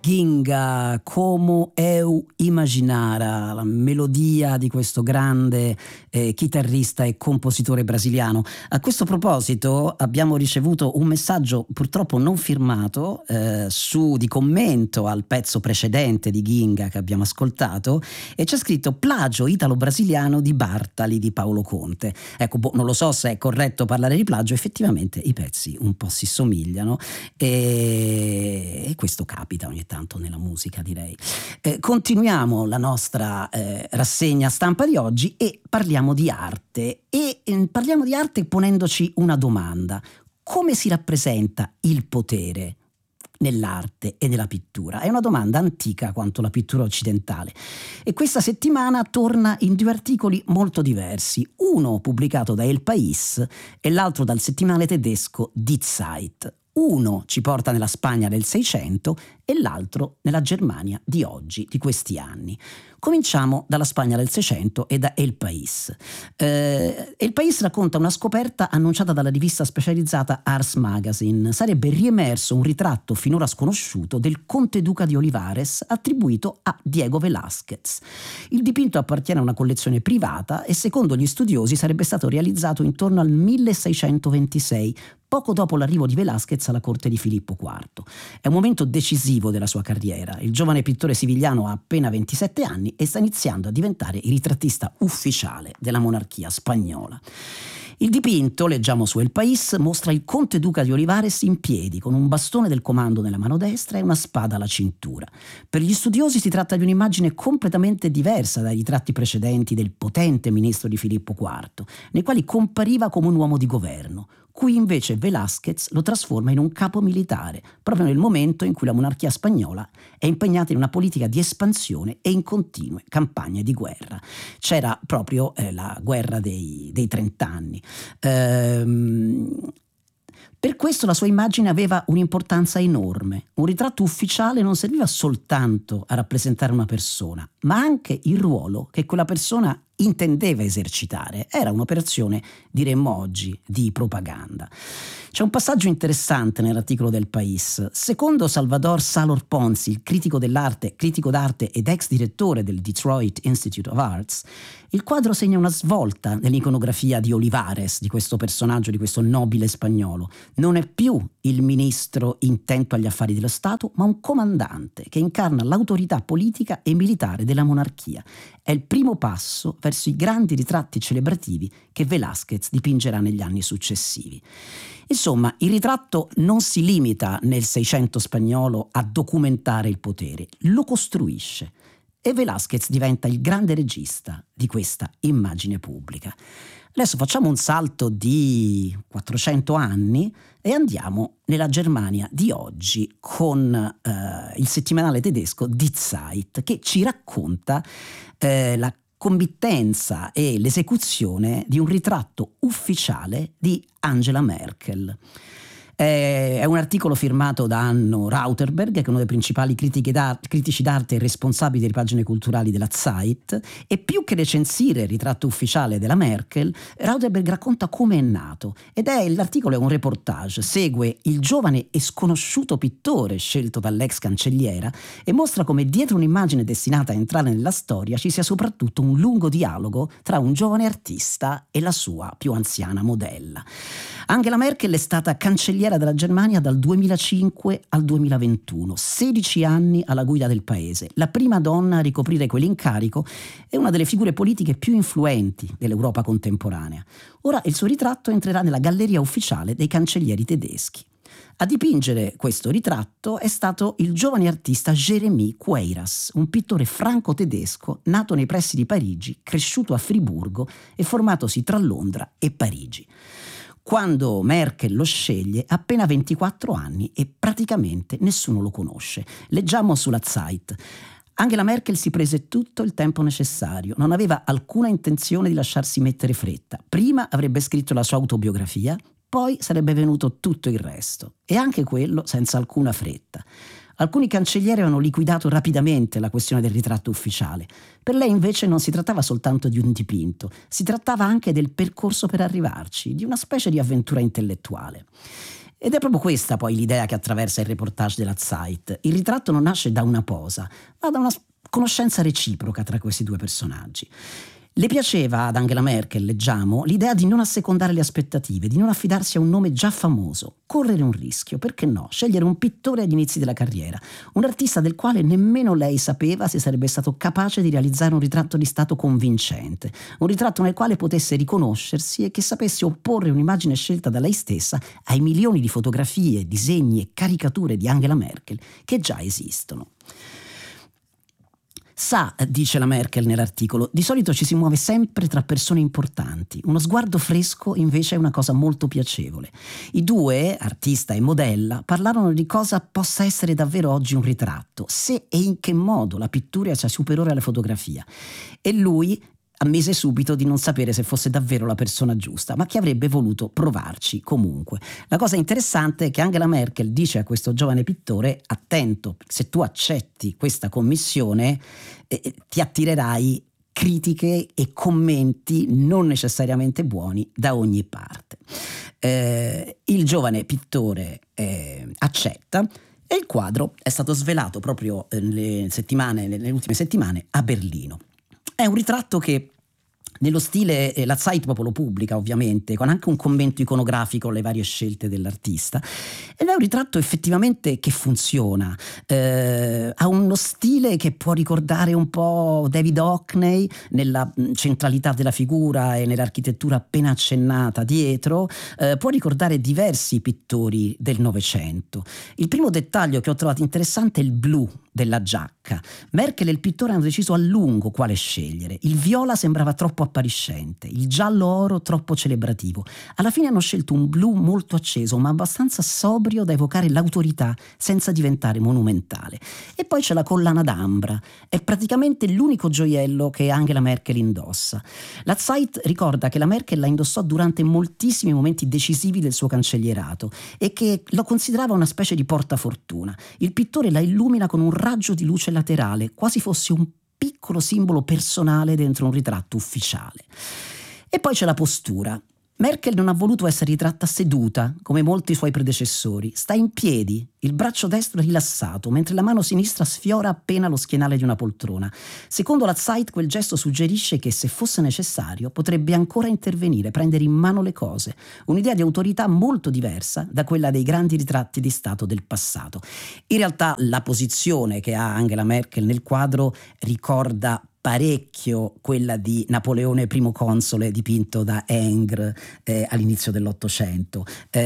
Ginga, Como eu imaginara, la melodia di questo grande chitarrista e compositore brasiliano. A questo proposito abbiamo ricevuto un messaggio purtroppo non firmato di commento al pezzo precedente di Ginga che abbiamo ascoltato, e c'è scritto plagio italo-brasiliano di Bartali di Paolo Conte. Ecco, non lo so se è corretto parlare di plagio, effettivamente i pezzi un po' si somigliano e questo capita ogni tanto nella musica, direi. Continuiamo la nostra rassegna stampa di oggi e parliamo di arte, parliamo di arte ponendoci una domanda: come si rappresenta il potere nell'arte e nella pittura? È una domanda antica quanto la pittura occidentale, e questa settimana torna in due articoli molto diversi, uno pubblicato da El País e l'altro dal settimanale tedesco Die Zeit. Uno ci porta nella Spagna del Seicento e l'altro nella Germania di oggi, di questi anni. Cominciamo dalla Spagna del Seicento e da El País. El País racconta una scoperta annunciata dalla rivista specializzata Ars Magazine. Sarebbe riemerso un ritratto finora sconosciuto del conte duca di Olivares attribuito a Diego Velázquez. Il dipinto appartiene a una collezione privata e secondo gli studiosi sarebbe stato realizzato intorno al 1626, poco dopo l'arrivo di Velázquez alla corte di Filippo IV. È un momento decisivo della sua carriera. Il giovane pittore sivigliano ha appena 27 anni e sta iniziando a diventare il ritrattista ufficiale della monarchia spagnola. Il dipinto, leggiamo su El País, mostra il conte duca di Olivares in piedi, con un bastone del comando nella mano destra e una spada alla cintura. Per gli studiosi si tratta di un'immagine completamente diversa dai ritratti precedenti del potente ministro di Filippo IV, nei quali compariva come un uomo di governo. Qui invece Velázquez lo trasforma in un capo militare, proprio nel momento in cui la monarchia spagnola è impegnata in una politica di espansione e in continue campagne di guerra. C'era proprio la guerra dei 30 anni. Per questo la sua immagine aveva un'importanza enorme. Un ritratto ufficiale non serviva soltanto a rappresentare una persona, ma anche il ruolo che quella persona intendeva esercitare. Era un'operazione, diremmo oggi, di propaganda. C'è un passaggio interessante nell'articolo del País. Secondo Salvador Salor Ponzi, il critico d'arte ed ex direttore del Detroit Institute of Arts, il quadro segna una svolta nell'iconografia di Olivares, di questo personaggio, di questo nobile spagnolo. Non è più il ministro intento agli affari dello Stato, ma un comandante che incarna l'autorità politica e militare della monarchia. È il primo passo verso i grandi ritratti celebrativi che Velázquez dipingerà negli anni successivi. Insomma, il ritratto non si limita nel Seicento spagnolo a documentare il potere, lo costruisce. E Velázquez diventa il grande regista di questa immagine pubblica. Adesso facciamo un salto di 400 anni e andiamo nella Germania di oggi con il settimanale tedesco Die Zeit, che ci racconta la committenza e l'esecuzione di un ritratto ufficiale di Angela Merkel. È un articolo firmato da Hanno Rauterberg, che è uno dei principali critici d'arte e responsabili delle pagine culturali della Zeit, e più che recensire il ritratto ufficiale della Merkel, Rauterberg racconta come è nato, l'articolo è un reportage, segue il giovane e sconosciuto pittore scelto dall'ex cancelliera e mostra come dietro un'immagine destinata a entrare nella storia ci sia soprattutto un lungo dialogo tra un giovane artista e la sua più anziana modella. Angela Merkel è stata cancelliera della Germania dal 2005 al 2021, 16 anni alla guida del paese, la prima donna a ricoprire quell'incarico e una delle figure politiche più influenti dell'Europa contemporanea. Ora il suo ritratto entrerà nella galleria ufficiale dei cancellieri tedeschi. A dipingere questo ritratto è stato il giovane artista Jérémie Queyras, un pittore franco-tedesco nato nei pressi di Parigi, cresciuto a Friburgo e formatosi tra Londra e Parigi. Quando Merkel lo sceglie ha appena 24 anni e praticamente nessuno lo conosce. Leggiamo sulla Zeit. Angela Merkel si prese tutto il tempo necessario, non aveva alcuna intenzione di lasciarsi mettere fretta. Prima avrebbe scritto la sua autobiografia, poi sarebbe venuto tutto il resto, e anche quello senza alcuna fretta. Alcuni cancellieri avevano liquidato rapidamente la questione del ritratto ufficiale. Per lei invece non si trattava soltanto di un dipinto, si trattava anche del percorso per arrivarci, di una specie di avventura intellettuale. Ed è proprio questa poi l'idea che attraversa il reportage della Zeit. Il ritratto non nasce da una posa, ma da una conoscenza reciproca tra questi due personaggi. Le piaceva ad Angela Merkel, leggiamo, l'idea di non assecondare le aspettative, di non affidarsi a un nome già famoso, correre un rischio, perché no, scegliere un pittore agli inizi della carriera, un artista del quale nemmeno lei sapeva se sarebbe stato capace di realizzare un ritratto di stato convincente, un ritratto nel quale potesse riconoscersi e che sapesse opporre un'immagine scelta da lei stessa ai milioni di fotografie, disegni e caricature di Angela Merkel che già esistono. Sa, dice la Merkel nell'articolo, di solito ci si muove sempre tra persone importanti. Uno sguardo fresco invece è una cosa molto piacevole. I due, artista e modella, parlarono di cosa possa essere davvero oggi un ritratto, se e in che modo la pittura sia superiore alla fotografia. E lui ammise subito di non sapere se fosse davvero la persona giusta, ma che avrebbe voluto provarci comunque. La cosa interessante è che Angela Merkel dice a questo giovane pittore: attento, se tu accetti questa commissione ti attirerai critiche e commenti non necessariamente buoni da ogni parte. Il giovane pittore accetta e il quadro è stato svelato proprio nelle ultime settimane a Berlino. È un ritratto che nello stile, la Zeit proprio lo pubblica ovviamente, con anche un commento iconografico alle varie scelte dell'artista, ed è un ritratto effettivamente che funziona, ha uno stile che può ricordare un po' David Hockney nella centralità della figura e nell'architettura appena accennata dietro, può ricordare diversi pittori del Novecento. Il primo dettaglio che ho trovato interessante è il blu della giacca. Merkel e il pittore hanno deciso a lungo quale scegliere. Il viola sembrava troppo appariscente, il giallo oro troppo celebrativo. Alla fine hanno scelto un blu molto acceso, ma abbastanza sobrio da evocare l'autorità senza diventare monumentale. E poi c'è la collana d'ambra. È praticamente l'unico gioiello che Angela Merkel indossa. La Zeit ricorda che la Merkel la indossò durante moltissimi momenti decisivi del suo cancellierato e che lo considerava una specie di portafortuna. Il pittore la illumina con un raggio di luce laterale, quasi fosse un piccolo simbolo personale dentro un ritratto ufficiale. E poi c'è la postura. Merkel non ha voluto essere ritratta seduta, come molti suoi predecessori. Sta in piedi, il braccio destro è rilassato, mentre la mano sinistra sfiora appena lo schienale di una poltrona. Secondo la Zeit, quel gesto suggerisce che, se fosse necessario, potrebbe ancora intervenire, prendere in mano le cose. Un'idea di autorità molto diversa da quella dei grandi ritratti di Stato del passato. In realtà, la posizione che ha Angela Merkel nel quadro ricorda parecchio quella di Napoleone I console dipinto da Ingres all'inizio dell'Ottocento.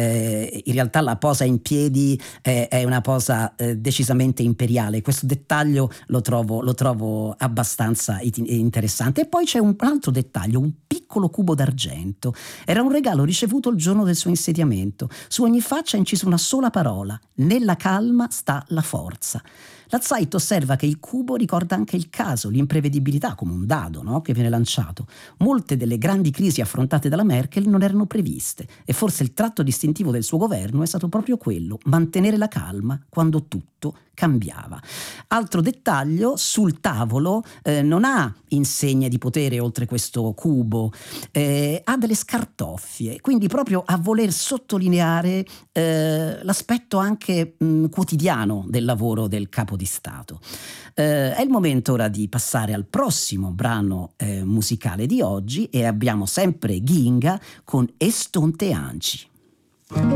In realtà la posa in piedi è una posa decisamente imperiale. Questo dettaglio lo trovo abbastanza interessante. E poi c'è un altro dettaglio, un piccolo cubo d'argento. Era un regalo ricevuto il giorno del suo insediamento. Su ogni faccia è incisa una sola parola: nella calma sta la forza. La Zeit osserva che il cubo ricorda anche il caso, l'imprevedibilità, come un dado, no? Che viene lanciato. Molte delle grandi crisi affrontate dalla Merkel non erano previste e forse il tratto distintivo del suo governo è stato proprio quello: mantenere la calma quando tutto cambiava. Altro dettaglio, sul tavolo non ha insegne di potere oltre questo cubo, ha delle scartoffie, quindi proprio a voler sottolineare l'aspetto anche quotidiano del lavoro del capo di Stato. È il momento ora di passare al prossimo brano musicale di oggi, e abbiamo sempre Ghinga con Estonte Anci.